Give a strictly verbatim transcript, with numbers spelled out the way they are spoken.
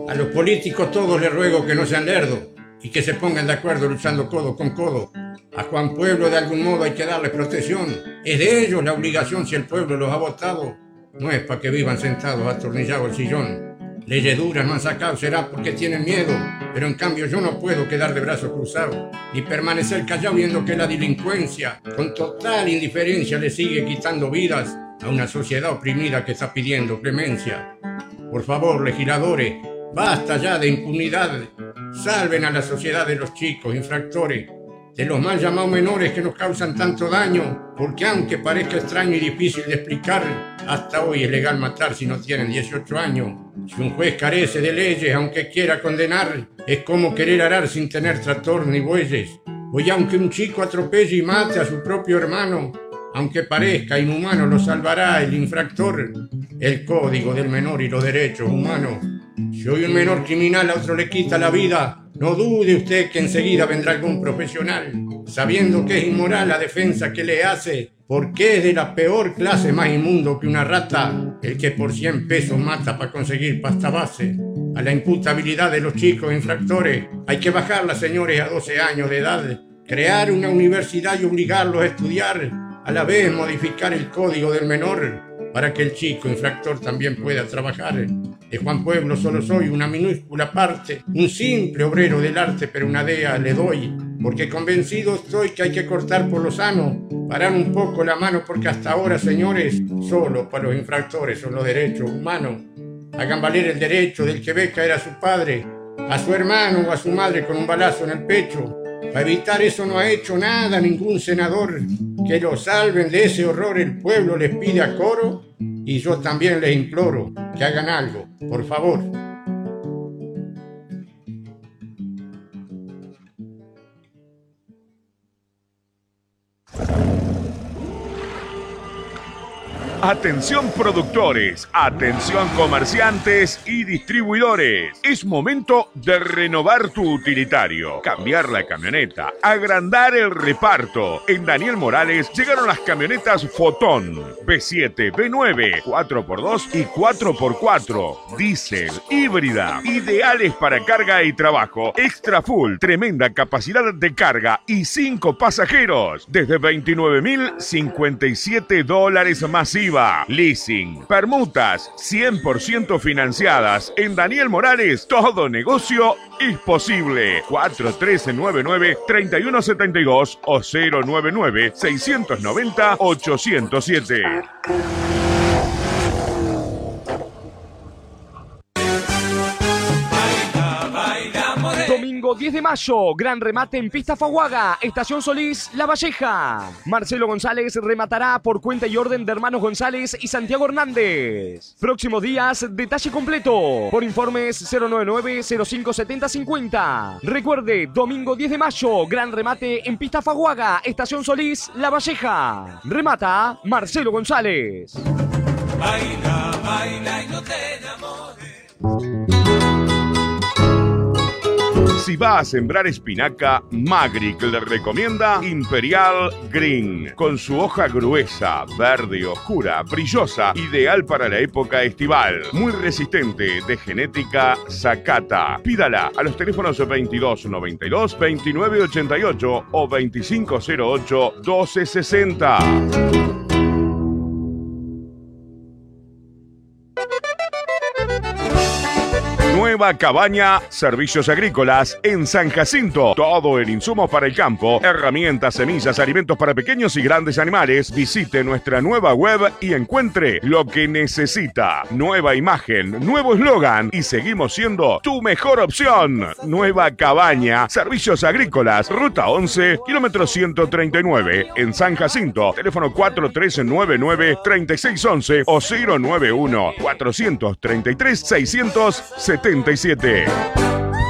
A los políticos todos les ruego que no sean lerdos y que se pongan de acuerdo luchando codo con codo. A Juan Pueblo de algún modo hay que darle protección. Es de ellos la obligación si el pueblo los ha votado. No es para que vivan sentados atornillados al sillón. Leyes duras no han sacado, será porque tienen miedo, pero en cambio yo no puedo quedar de brazos cruzados, ni permanecer callado viendo que la delincuencia, con total indiferencia, le sigue quitando vidas a una sociedad oprimida que está pidiendo clemencia. Por favor, legisladores, basta ya de impunidad, salven a la sociedad de los chicos infractores, de los mal llamados menores que nos causan tanto daño, porque aunque parezca extraño y difícil de explicar, hasta hoy es legal matar si no tienen dieciocho años. Si un juez carece de leyes, aunque quiera condenar, es como querer arar sin tener tractor ni bueyes. Hoy aunque un chico atropelle y mate a su propio hermano, aunque parezca inhumano, lo salvará el infractor, el código del menor y los derechos humanos. Si hoy un menor criminal a otro le quita la vida, no dude usted que enseguida vendrá algún profesional, sabiendo que es inmoral la defensa que le hace, porque es de la peor clase, más inmundo que una rata, el que por cien pesos mata para conseguir pasta base. A la imputabilidad de los chicos infractores hay que bajarla, señores, a doce años de edad, crear una universidad y obligarlos a estudiar, a la vez modificar el código del menor, para que el chico infractor también pueda trabajar. De Juan Pueblo solo soy una minúscula parte, un simple obrero del arte, pero una dea le doy, porque convencido estoy que hay que cortar por lo sano, parar un poco la mano, porque hasta ahora, señores, solo para los infractores son los derechos humanos. Hagan valer el derecho del que ve caer a su padre, a su hermano o a su madre con un balazo en el pecho. Para evitar eso no ha hecho nada ningún senador. Que lo salven de ese horror el pueblo les pide a coro, y yo también les imploro que hagan algo, por favor. Atención productores, atención comerciantes y distribuidores. Es momento de renovar tu utilitario, cambiar la camioneta, agrandar el reparto. En Daniel Morales llegaron las camionetas Fotón, B siete, B nueve, cuatro por dos y cuatro por cuatro, diésel, híbrida, ideales para carga y trabajo, extra full, tremenda capacidad de carga y cinco pasajeros, desde veintinueve mil cincuenta y siete dólares masiva. Leasing, permutas cien por ciento financiadas. En Daniel Morales todo negocio es posible. cuatro tres nueve nueve, tres uno siete dos o cero nueve nueve, seis nueve cero, ocho cero siete. Domingo diez de mayo, gran remate en Pista Faguaga, Estación Solís, La Valleja. Marcelo González rematará por cuenta y orden de Hermanos González y Santiago Hernández. Próximos días, detalle completo. Por informes cero nueve nueve, cero cinco siete cero cinco cero. Recuerde, domingo diez de mayo, gran remate en Pista Faguaga, Estación Solís, La Valleja. Remata Marcelo González. Baila, baila y no te enamores. Si va a sembrar espinaca, Magric le recomienda Imperial Green. Con su hoja gruesa, verde oscura, brillosa, ideal para la época estival. Muy resistente, de genética Sakata. Pídala a los teléfonos veintidós noventa y dos, veintinueve ochenta y ocho o veinticinco cero ocho, doce sesenta. Nueva Cabaña, servicios agrícolas en San Jacinto. Todo el insumo para el campo, herramientas, semillas, alimentos para pequeños y grandes animales. Visite nuestra nueva web y encuentre lo que necesita. Nueva imagen, nuevo eslogan y seguimos siendo tu mejor opción. Nueva Cabaña, servicios agrícolas, ruta once, kilómetro ciento treinta y nueve, en San Jacinto. Teléfono cuatro tres nueve nueve, tres seis uno uno o cero nueve uno, cuatro tres tres, seis siete siete.